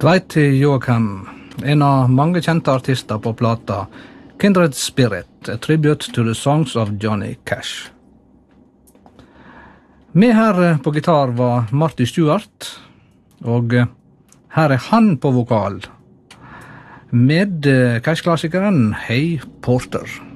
Dwight Yoakam, en av mange kjente artister på plata Kindred Spirit, a tribute to the songs of Johnny Cash. Med her på gitar var Marty Stuart, og her han på vokal, med Cash-klassikeren Hey Porter.